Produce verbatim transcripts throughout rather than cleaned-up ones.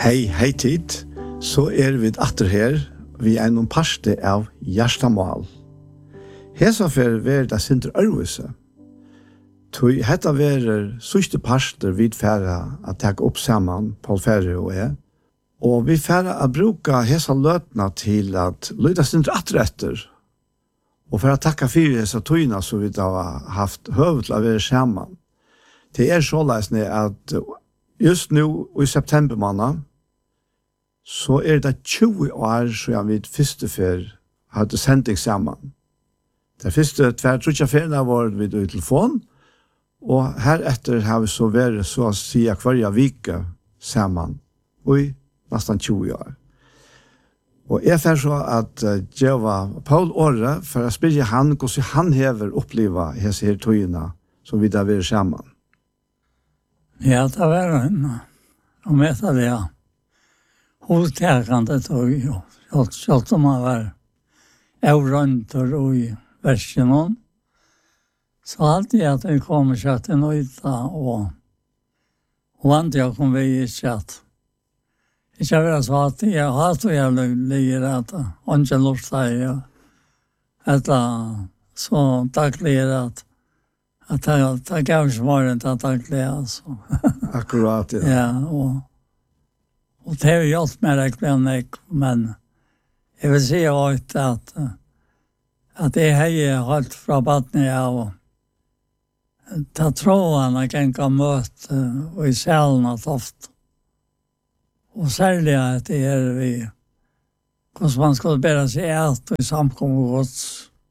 Hei, hei tid, så er vi atter her, vi er noen parste av Gjerstamål. Hesa fer ver det sinter ørvise. Tui hetta verer sørste parster vid færa at teka opp saman, Paul Ferre og jeg, og vi færa a bruka hesa løtna til at lyda sinter atter etter, og for å takka fyrir hesa tøyna så vi da har haft høvet til å være saman. Det er så leisne at just nu i september måned, så er det tjue år siden vi første fer hadde sending sammen. Det første tver trutja ferien var vi i telefon, og heretter har vi så vært så å si hver vike sammen, og i nesten tjue år. Og jeg fer så at uh, Jeva Paul Åre, for å spille han, hvordan han hever oppleva hese her tøyene som vi da vil sammen. Ja, det var en, om etter det, ja. Hovedtakende tog jo, selv om han var avrønter i versjonen, så alltid at jeg kom kjøtt en øyta, og vant jeg kom vi ikke at ikke være så at jeg har så jævlig ligger at han ikke lort seg, etter så takkelig at at det gav ikke mer enn takkelig, altså. Akkurat, ja. Ja, og Og det har gjort meg riktig enn jeg, men jeg vil si også at, at jeg har holdt fra baden av og ta troen at jeg kan møte og i selen at ofte. Og særlig at det er vi, hvordan man skal bedre seg et i samkommet gods.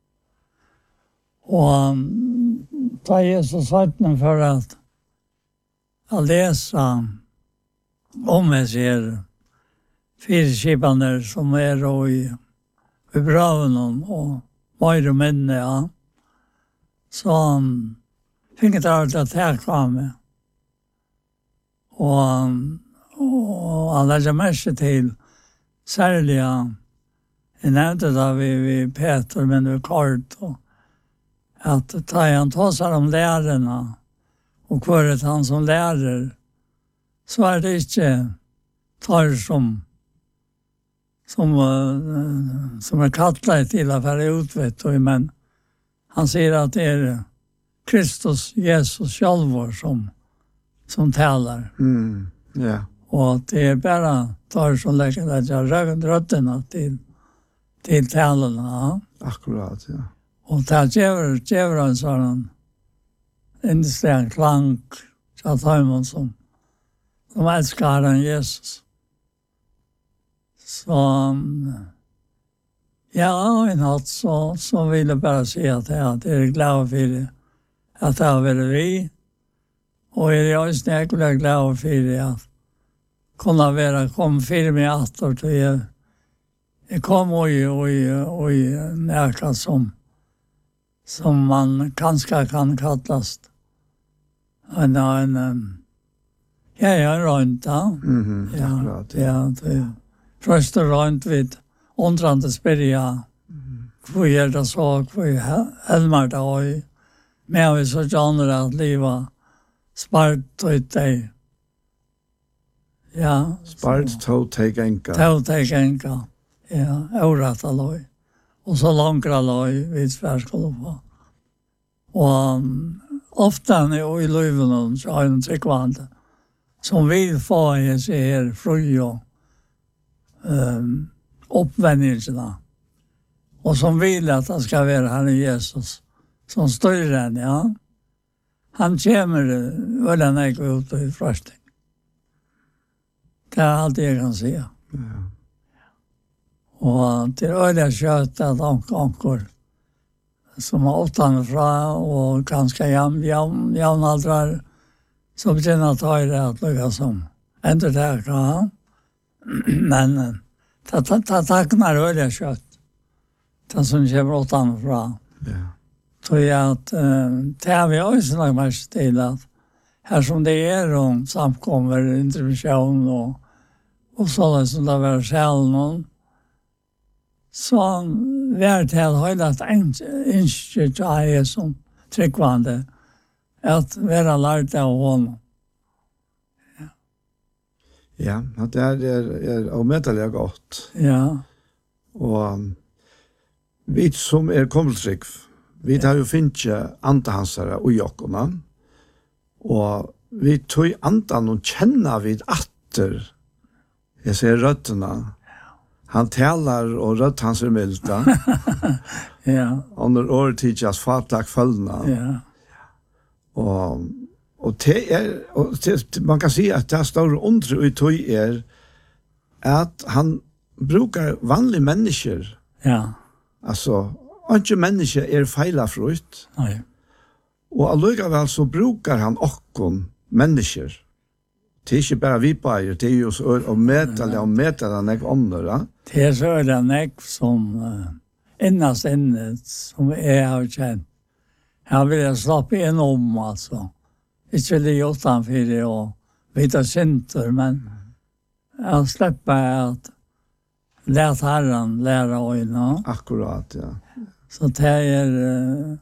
Og da er så sagt for at jeg leser om jeg ser fire skipene som er i, i braven og mer og minne, ja. Så um, fikk jeg til å tenke av meg. Og, og han legger mest til særlig, ja. Jeg nevnte da vi, vi Peter, men vi kort, og at da han tar seg om lærerne, og hva er han som lærer, så er det ikke tar som som, uh, som er kattlet til å være utvett, men han sier at det er Kristus, Jesus selv som, som taler. Mm, yeah. Og det er bare tar som legger det til røttene til, til talene. Ja. Akkurat, ja. Og det gjør, gjør en sånn innstedt klang til Tøymon som som elsker Herren Jesus. Så, ja, i natt så, så vil jeg bare si at jeg, at jeg er glad for det, at jeg har vært vi, og jeg er også snekkelig glad for det, at kunne være, kom for meg atter til jeg, jeg kom og i, og i, og i nærke som, som man kanskje kan kallast. En, en, en Ja, jeg har rønt, ja. Mm-hmm, ja, akkurat. Ja, det er først og rønt vid åndraende spørja. Hvor er det så, hvor er Helmer da, og med vi så kjenner at livet spart ut deg. Ja. Spart tog teg enka. Tog teg enka, ja, året av loj. Og så langt av loj, vi tvær skulle få. Og um, ofte er jo i livet, så har jeg en tryggvande. Som vil få jeg ser fri og um, oppvendelsene. Og som vil at det skal være Herre Jesus som styrer henne, ja. Han kommer vel enn jeg ut i frøsting. Det er alt jeg kan si. Ja. Og til øye kjøtt at anker som er åttende fra og ganske jævn, jævn, jævnaldrar så begynner jeg å ta i det at noe som ender det her. Men det takkner øye kjøtt. Det som kommer åttende fra. Ja. Så jeg at det har vi også lagt mest til at her som det er om samkommer, intervensjon og, og sånn som det var sjelen, så vi er til å holde et innskjøtt av jeg som tryggvande at være lært av honom. Ja. Ja, det er, er, er omedelig godt. Ja. Og um, vi som er kommeltrykk, vi har jo finnet andahansere og jokkene, og vi tog andan og kjenner vid atter, jeg ser røttene, han talar og rødt hans er milda, ja. under åretidjas fatak følgene, Ja. og Og det er, og det, man kan si at det store undre ut tog er at han brukar vanlige mennesker. Ja. Altså, ikke mennesker er feilafrøyt. Nei. Og allikevel så brukar han okkon mennesker. Det er ikke bare vi bare, det er jo så å medtale og medtale nek ånder. Det er så er det nek som uh, innast innet som jeg har kjent. Jeg vil jeg slappe inn om, altså. Ikke det utenfor det og vite synder, men jeg slipper at lært herren lære øyne. Akkurat, ja. Så det er... Uh,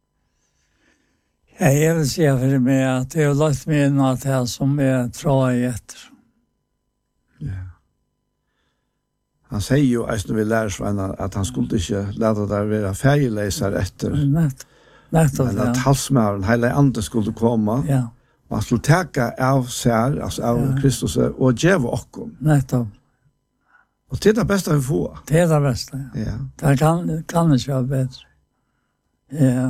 jeg vil si for meg at det er lagt meg inn at det som er tråd etter. Ja. Han sier jo, eisen vi lærer seg at han skulle ikke lade der være fergeleser etter. Nett. Nettopp, Men at ja. halsmæren, hele andre skulle komme, Ja, og han skulle teka av seg, altså av Ja. Kristus, og djeva okkom. nettopp. Og det er det beste vi får. Det er det beste, ja. Ja. Det kan, kan ikke være bedre. Ja,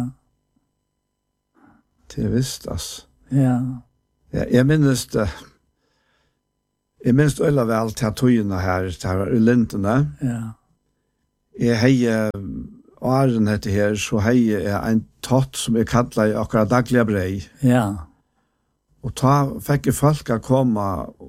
Det er visst, altså. ja, Ja, jeg minnes det, jeg minnes det øyla vel til tøyene her, til her i lintene. ja. Jeg heier, åren heter her, så heier jeg en tott som jeg kallar i akkurat daglige brei. Ja, Og ta fikk folk å komme